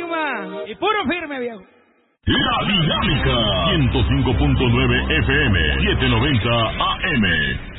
próxima. Y puro firme, viejo. La Dinámica 105.9 FM 790 AM.